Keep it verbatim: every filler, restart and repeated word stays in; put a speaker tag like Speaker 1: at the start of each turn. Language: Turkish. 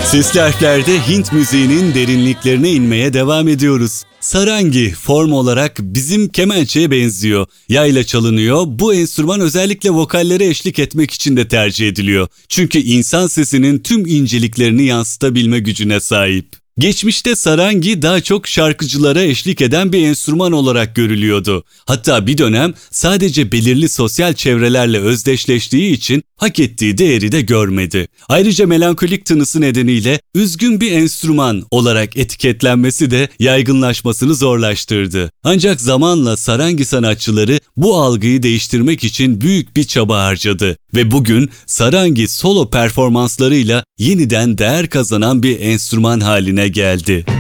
Speaker 1: Sesli harflerde Hint müziğinin derinliklerine inmeye devam ediyoruz. Sarangi form olarak bizim kemençeye benziyor. Yayla çalınıyor. Bu enstrüman özellikle vokallere eşlik etmek için de tercih ediliyor. Çünkü insan sesinin tüm inceliklerini yansıtabilme gücüne sahip. Geçmişte sarangi daha çok şarkıcılara eşlik eden bir enstrüman olarak görülüyordu. Hatta bir dönem sadece belirli sosyal çevrelerle özdeşleştiği için hak ettiği değeri de görmedi. Ayrıca melankolik tınısı nedeniyle üzgün bir enstrüman olarak etiketlenmesi de yaygınlaşmasını zorlaştırdı. Ancak zamanla sarangi sanatçıları bu algıyı değiştirmek için büyük bir çaba harcadı ve bugün sarangi solo performanslarıyla yeniden değer kazanan bir enstrüman haline geldi.